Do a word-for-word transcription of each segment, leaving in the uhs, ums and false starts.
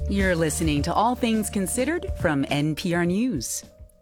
You're listening to All Things Considered from N P R News.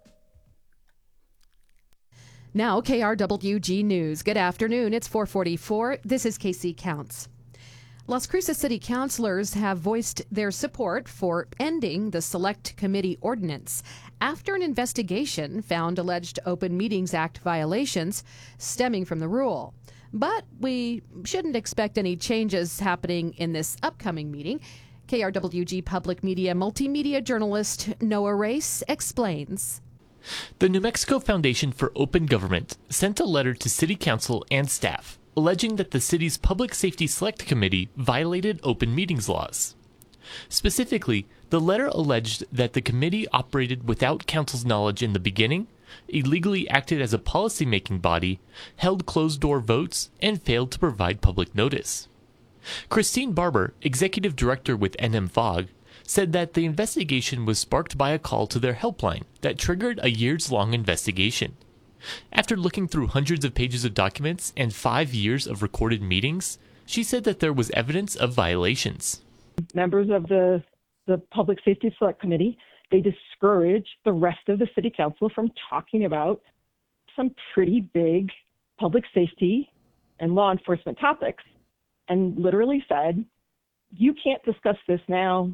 Now, K R W G News. Good afternoon. It's four forty-four. This is K C Counts. Las Cruces City councilors have voiced their support for ending the Select Committee ordinance after an investigation found alleged Open Meetings Act violations stemming from the rule. But we shouldn't expect any changes happening in this upcoming meeting. K R W G Public Media multimedia journalist Noah Race explains. The New Mexico Foundation for Open Government sent a letter to City Council and staff alleging that the city's Public Safety Select Committee violated open meetings laws. Specifically, the letter alleged that the committee operated without council's knowledge in the beginning, illegally acted as a policymaking body, held closed-door votes, and failed to provide public notice. Christine Barber, executive director with N M F O G, said that the investigation was sparked by a call to their helpline that triggered a years-long investigation. After looking through hundreds of pages of documents and five years of recorded meetings, she said that there was evidence of violations. Members of the, the Public Safety Select Committee, they discouraged the rest of the City Council from talking about some pretty big public safety and law enforcement topics, and literally said, you can't discuss this now.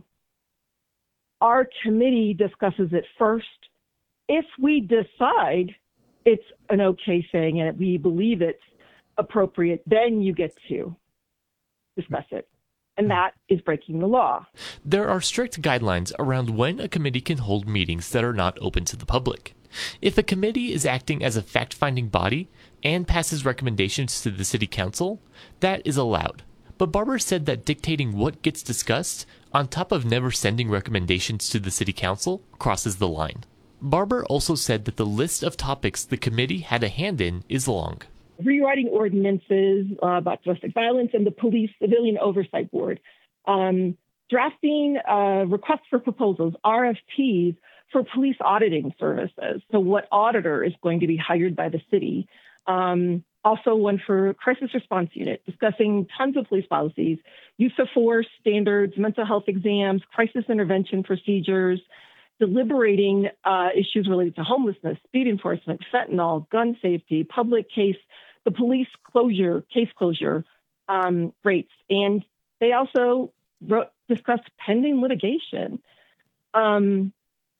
Our committee discusses it first. If we decide it's an okay thing and we believe it's appropriate, then you get to discuss it. And that is breaking the law. There are strict guidelines around when a committee can hold meetings that are not open to the public. If a committee is acting as a fact-finding body and passes recommendations to the City Council, that is allowed. But Barber said that dictating what gets discussed, on top of never sending recommendations to the City Council, crosses the line. Barber also said that the list of topics the committee had a hand in is long. Rewriting ordinances uh, about domestic violence and the Police Civilian Oversight Board, um, drafting uh, requests for proposals, R F Ps, for police auditing services. So what auditor is going to be hired by the city? Um, also one for crisis response unit, discussing tons of police policies, use of force standards, mental health exams, crisis intervention procedures, deliberating uh, issues related to homelessness, speed enforcement, fentanyl, gun safety, public case, the police closure, case closure um, rates. And they also wrote, discussed pending litigation. Um,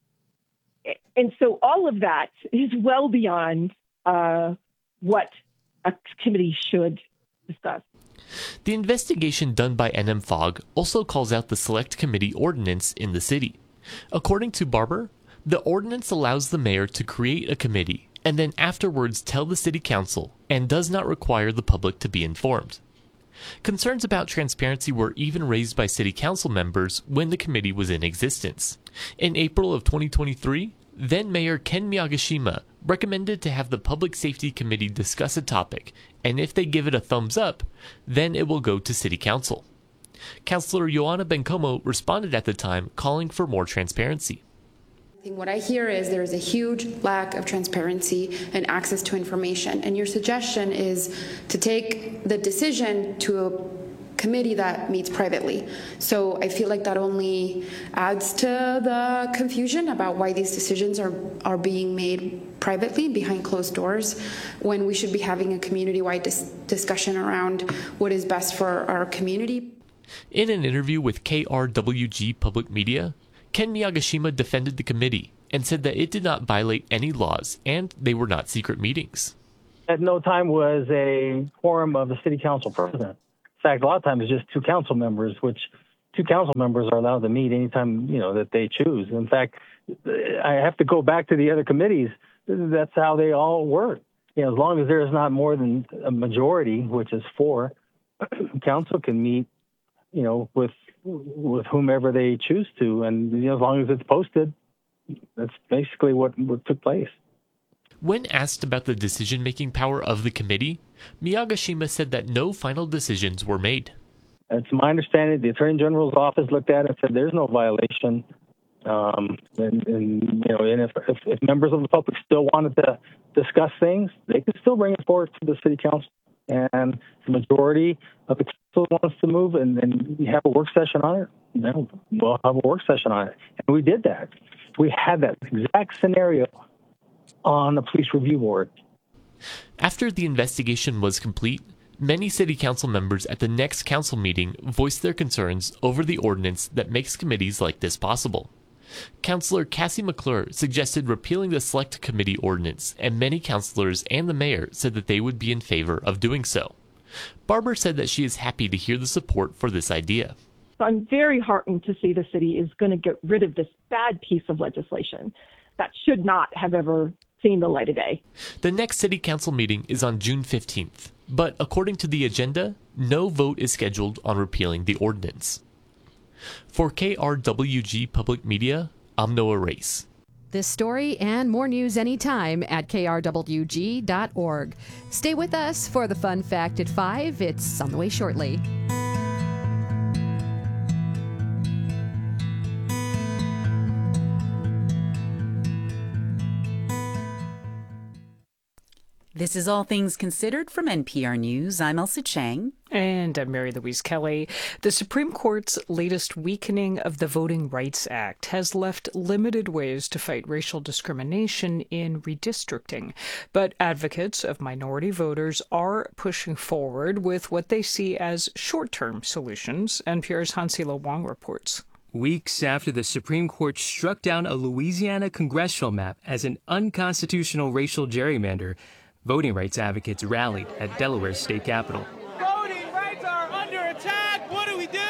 and so all of that is well beyond uh, what a committee should discuss. The investigation done by N M F O G also calls out the Select Committee ordinance in the city. According to Barber, the ordinance allows the mayor to create a committee and then afterwards tell the City Council and does not require the public to be informed. Concerns about transparency were even raised by City Council members when the committee was in existence. In April of twenty twenty-three, then Mayor Ken Miyagishima recommended to have the Public Safety Committee discuss a topic, and if they give it a thumbs up, then it will go to City Council. Councilor Joanna Bencomo responded at the time, calling for more transparency. What I hear is there is a huge lack of transparency and access to information, and your suggestion is to take the decision to a committee that meets privately. So I feel like that only adds to the confusion about why these decisions are, are being made privately behind closed doors when we should be having a community-wide dis- discussion around what is best for our community. In an interview with K R W G Public Media, Ken Miyagishima defended the committee and said that it did not violate any laws and they were not secret meetings. At no time was a quorum of the City Council president. In fact, a lot of times it's just two council members, which two council members are allowed to meet anytime, you know, that they choose. In fact, I have to go back to the other committees. That's how they all work. You know, as long as there is not more than a majority, which is four, council can meet, you know, with with whomever they choose to, and you know, as long as it's posted, that's basically what, what took place. When asked about the decision-making power of the committee, Miyagishima said that no final decisions were made. It's my understanding the Attorney General's office looked at it and said there's no violation. Um, and, and you know, and if, if, if members of the public still wanted to discuss things, they could still bring it forward to the City Council. and the majority of the council wants to move, and then we have a work session on it, then we'll have a work session on it. And we did that. We had that exact scenario on the police review board. After the investigation was complete, many city council members at the next council meeting voiced their concerns over the ordinance that makes committees like this possible. Councillor Cassie McClure suggested repealing the Select Committee ordinance, and many councillors and the mayor said that they would be in favor of doing so. Barber said that she is happy to hear the support for this idea. I'm very heartened to see the city is going to get rid of this bad piece of legislation that should not have ever seen the light of day. The next city council meeting is on June fifteenth, but according to the agenda, no vote is scheduled on repealing the ordinance. For K R W G Public Media, I'm Noah Race. This story and more news anytime at K R W G dot org. Stay with us for the Fun Fact at five. It's on the way shortly. This is All Things Considered from N P R News. I'm Elsa Chang. And I'm Mary Louise Kelly. The Supreme Court's latest weakening of the Voting Rights Act has left limited ways to fight racial discrimination in redistricting. But advocates of minority voters are pushing forward with what they see as short-term solutions. N P R's Hansila Wong reports. Weeks after the Supreme Court struck down a Louisiana congressional map as an unconstitutional racial gerrymander, voting rights advocates rallied at Delaware's state capitol. Voting rights are under attack. What do we do?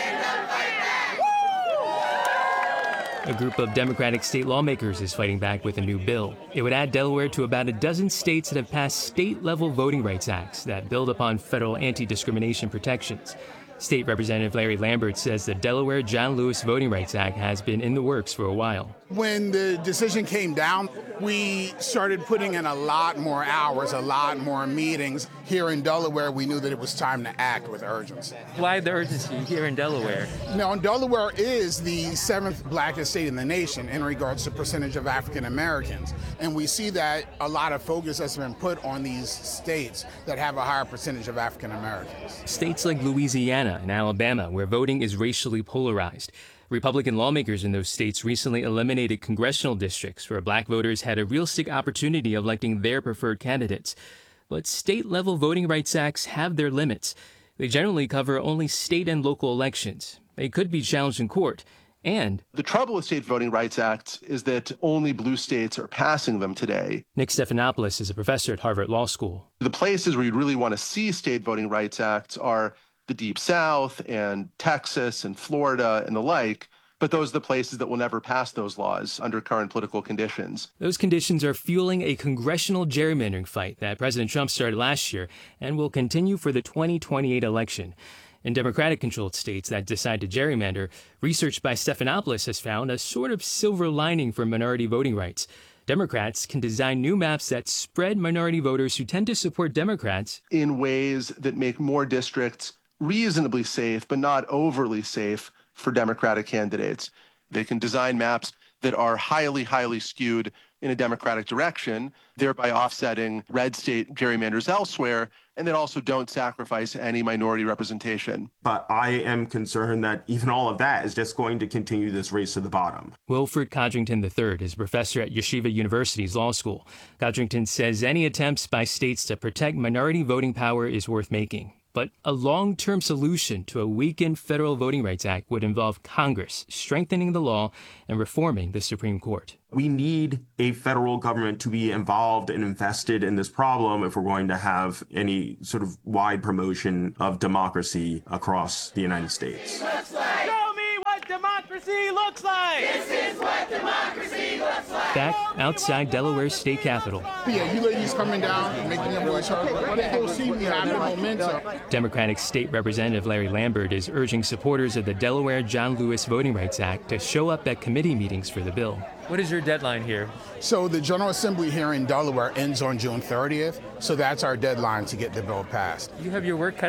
A group of Democratic state lawmakers is fighting back with a new bill. It would add Delaware to about a dozen states that have passed state-level voting rights acts that build upon federal anti-discrimination protections. State Representative Larry Lambert says the Delaware John Lewis Voting Rights Act has been in the works for a while. When the decision came down, we started putting in a lot more hours, a lot more meetings. Here in Delaware, we knew that it was time to act with urgency. Why the urgency here in Delaware? Now, Delaware is the seventh blackest state in the nation in regards to percentage of African Americans. And we see that a lot of focus has been put on these states that have a higher percentage of African Americans. States like Louisiana and Alabama, where voting is racially polarized. Republican lawmakers in those states recently eliminated congressional districts where black voters had a realistic opportunity of electing their preferred candidates. But state-level voting rights acts have their limits. They generally cover only state and local elections. They could be challenged in court. And the trouble with state voting rights acts is that only blue states are passing them today. Nick Stephanopoulos is a professor at Harvard Law School. The places where you'd really want to see state voting rights acts are the Deep South and Texas and Florida and the like, but those are the places that will never pass those laws under current political conditions. Those conditions are fueling a congressional gerrymandering fight that President Trump started last year and will continue for the twenty twenty-eight election. In Democratic-controlled states that decide to gerrymander, research by Stephanopoulos has found a sort of silver lining for minority voting rights. Democrats can design new maps that spread minority voters who tend to support Democrats in ways that make more districts reasonably safe, but not overly safe for Democratic candidates. They can design maps that are highly, highly skewed in a Democratic direction, thereby offsetting red state gerrymanders elsewhere, and then also don't sacrifice any minority representation. But I am concerned that even all of that is just going to continue this race to the bottom. Wilfred Codrington the third is a professor at Yeshiva University's law school. Codrington says any attempts by states to protect minority voting power is worth making. But a long-term solution to a weakened federal Voting Rights Act would involve Congress strengthening the law and reforming the Supreme Court. We need a federal government to be involved and invested in this problem if we're going to have any sort of wide promotion of democracy across the United States. Show me what democracy looks like! This is what democracy looks like! Back outside Delaware's state capitol. Yeah, you ladies coming down and making your voice heard. When they go see me, have the momentum. Democratic State Representative Larry Lambert is urging supporters of the Delaware John Lewis Voting Rights Act to show up at committee meetings for the bill. What is your deadline here? So the General Assembly here in Delaware ends on June thirtieth, so that's our deadline to get the bill passed. You have your work cut